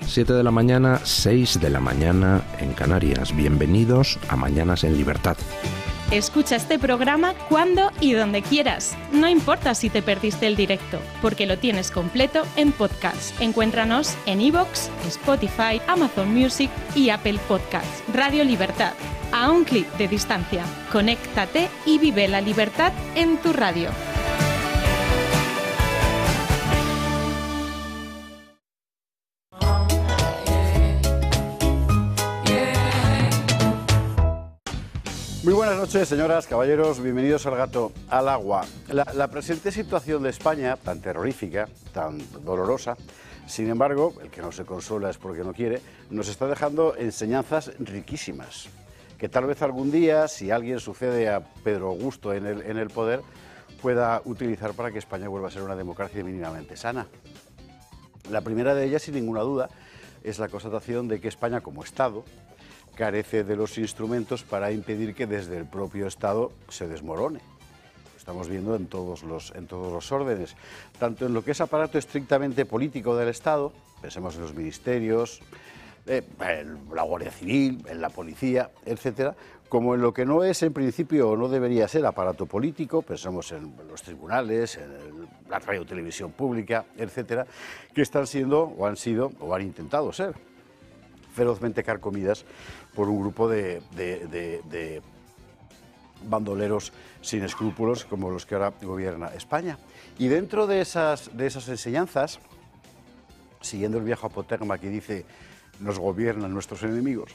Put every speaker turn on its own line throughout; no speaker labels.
7 de la mañana, 6 de la mañana en Canarias. Bienvenidos a Mañanas en Libertad.
Escucha este programa cuando y donde quieras. No importa si te perdiste el directo, porque lo tienes completo en podcast. Encuéntranos en iVoox, Spotify, Amazon Music y Apple Podcasts. Radio Libertad, a un clic de distancia. Conéctate y vive la libertad en tu radio.
Muy buenas noches, señoras, caballeros, bienvenidos al Gato al Agua. La presente situación de España, tan terrorífica, tan dolorosa, sin embargo, el que no se consuela es porque no quiere, nos está dejando enseñanzas riquísimas, que tal vez algún día, si alguien sucede a Pedro Augusto en el poder, pueda utilizar para que España vuelva a ser una democracia mínimamente sana. La primera de ellas, sin ninguna duda, es la constatación de que España como Estado carece de los instrumentos para impedir que desde el propio Estado se desmorone. Lo estamos viendo en todos los órdenes, tanto en lo que es aparato estrictamente político del Estado, pensemos en los ministerios, en la Guardia Civil, en la policía, etcétera, como en lo que no es en principio o no debería ser aparato político, pensemos en los tribunales, en la radio y televisión pública, etcétera, que están siendo o han sido o han intentado ser ferozmente carcomidas por un grupo de bandoleros sin escrúpulos como los que ahora gobierna España. Y dentro de esas enseñanzas, siguiendo el viejo apotegma que dice nos gobiernan nuestros enemigos,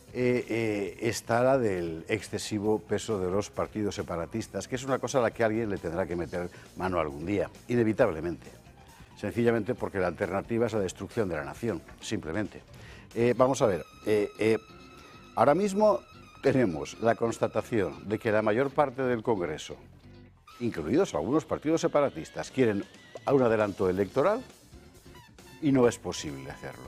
está la del excesivo peso de los partidos separatistas, que es una cosa a la que alguien le tendrá que meter mano algún día, inevitablemente. Sencillamente porque la alternativa es la destrucción de la nación, simplemente. Vamos a ver, ahora mismo tenemos la constatación de que la mayor parte del Congreso, incluidos algunos partidos separatistas, quieren un adelanto electoral y no es posible hacerlo.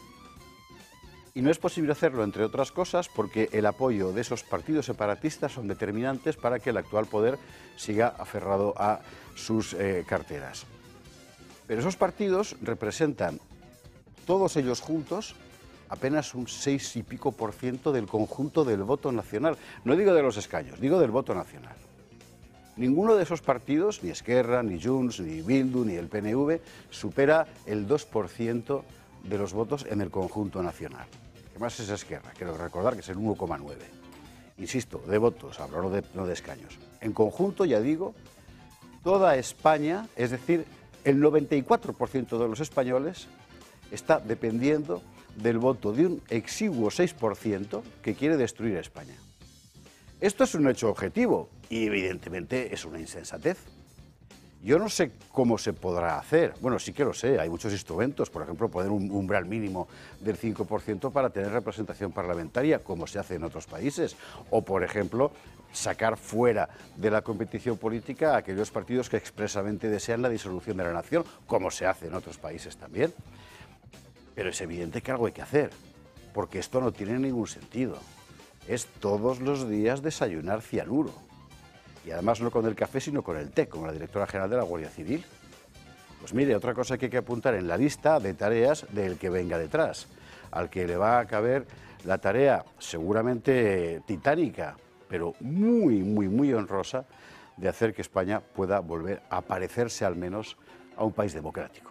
Y no es posible hacerlo, entre otras cosas, porque el apoyo de esos partidos separatistas son determinantes para que el actual poder siga aferrado a sus carteras. Pero esos partidos representan, todos ellos juntos, apenas un 6 y pico % del conjunto del voto nacional. No digo de los escaños, digo del voto nacional. Ninguno de esos partidos, ni Esquerra, ni Junts, ni Bildu, ni el PNV, supera el 2% de los votos en el conjunto nacional. ¿Qué más es Esquerra? Quiero recordar que es el 1,9%. Insisto, de votos, hablo no de escaños. En conjunto, ya digo, toda España, es decir, el 94% de los españoles, está dependiendo del voto de un exiguo 6% que quiere destruir a España. Esto es un hecho objetivo y evidentemente es una insensatez. Yo no sé cómo se podrá hacer. Bueno, sí que lo sé, hay muchos instrumentos, por ejemplo, poner un umbral mínimo del 5% para tener representación parlamentaria, como se hace en otros países, o, por ejemplo, sacar fuera de la competición política a aquellos partidos que expresamente desean la disolución de la nación, como se hace en otros países también. Pero es evidente que algo hay que hacer, porque esto no tiene ningún sentido. Es todos los días desayunar cianuro. Y además no con el café, sino con el té, como la directora general de la Guardia Civil. Pues mire, otra cosa que hay que apuntar en la lista de tareas del que venga detrás, al que le va a caber la tarea seguramente titánica, pero muy honrosa, de hacer que España pueda volver a parecerse al menos a un país democrático.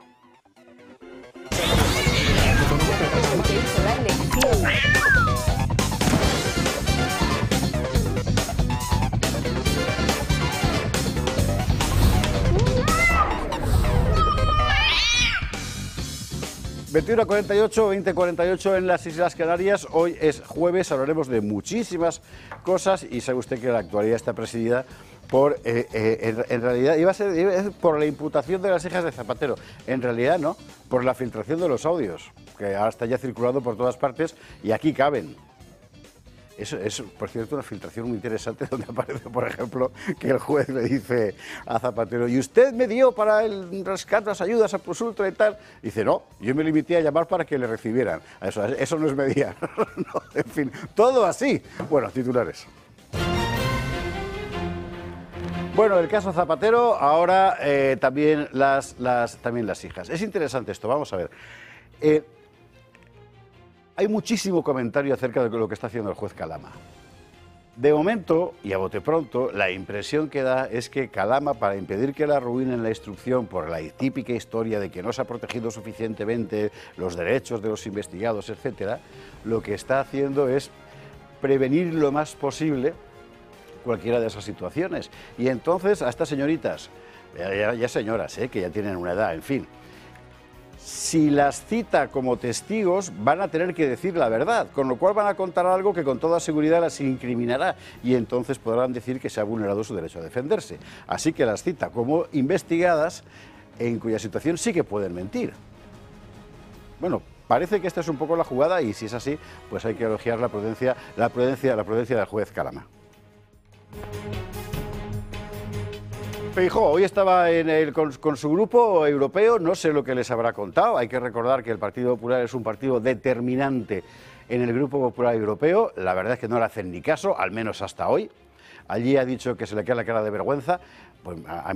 21:48, 20:48 en las Islas Canarias. Hoy es jueves, hablaremos de muchísimas cosas y sabe usted que la actualidad está presidida por, en realidad, iba a ser por la imputación de las hijas de Zapatero. En realidad no, por la filtración de los audios, que ahora está ya circulando por todas partes y aquí caben. Eso es, por cierto, una filtración muy interesante donde aparece, por ejemplo, que el juez le dice a Zapatero: ¿y usted me dio para el rescate, las ayudas a Prosultra y tal? Y dice: no, yo me limité a llamar para que le recibieran. Eso no es mediar. No, en fin, todo así. Bueno, titulares. Bueno, el caso Zapatero, ahora también las hijas. Es interesante esto, vamos a ver. Hay muchísimo comentario acerca de lo que está haciendo el juez Calama. De momento, y a bote pronto, la impresión que da es que Calama, para impedir que la arruinen la instrucción por la típica historia de que no se ha protegido suficientemente los derechos de los investigados, etcétera, lo que está haciendo es prevenir lo más posible cualquiera de esas situaciones. Y entonces a estas señoritas, ya señoras, que ya tienen una edad, en fin, si las cita como testigos van a tener que decir la verdad, con lo cual van a contar algo que con toda seguridad las incriminará y entonces podrán decir que se ha vulnerado su derecho a defenderse. Así que las cita como investigadas, en cuya situación sí que pueden mentir. Bueno, parece que esta es un poco la jugada y si es así, pues hay que elogiar la prudencia del juez Calama. Feijóo hoy estaba con su grupo europeo, no sé lo que les habrá contado, hay que recordar que el Partido Popular es un partido determinante en el Grupo Popular Europeo, la verdad es que no le hacen ni caso, al menos hasta hoy. Allí ha dicho que se le queda la cara de vergüenza, pues a mí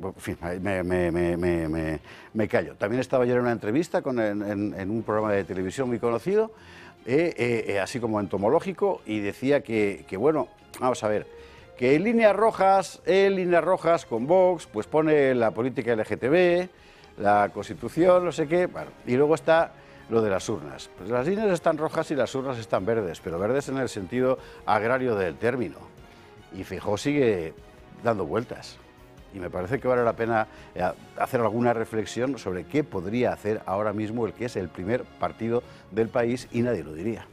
me callo. También estaba ayer en una entrevista en un programa de televisión muy conocido, así como entomológico, y decía que bueno, vamos a ver, que en líneas rojas con Vox, pues pone la política LGTB, la Constitución, no sé qué, bueno, y luego está lo de las urnas. Pues las líneas están rojas y las urnas están verdes, pero verdes en el sentido agrario del término. Y Feijóo sigue dando vueltas. Y me parece que vale la pena hacer alguna reflexión sobre qué podría hacer ahora mismo el que es el primer partido del país y nadie lo diría.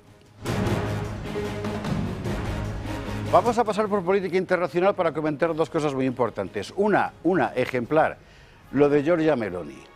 Vamos a pasar por política internacional para comentar dos cosas muy importantes. Una ejemplar, lo de Giorgia Meloni.